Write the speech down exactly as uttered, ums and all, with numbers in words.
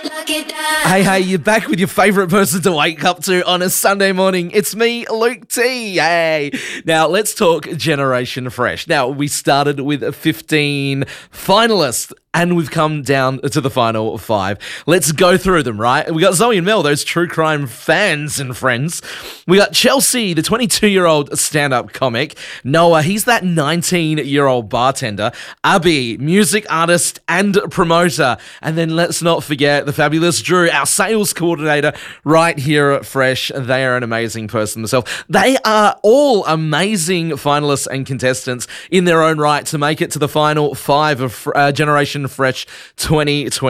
Hey, hey, you're back with your favourite person to wake up to on a Sunday morning. It's me, Luke T. Hey. Now, let's talk Generation Fresh. Now, we started with fifteen finalists, and we've come down to the final five. Let's go through them, right? We got Zoe and Mel, those true crime fans and friends. We got Chelsea, the twenty-two-year-old stand-up comic. Noah, he's that nineteen-year-old bartender. Abby, music artist and promoter. And then let's not forget the fabulous Drew, our sales coordinator right here at Fresh. They are an amazing person themselves. They are all amazing finalists and contestants in their own right to make it to the final five of uh, Generation Fresh twenty twenty.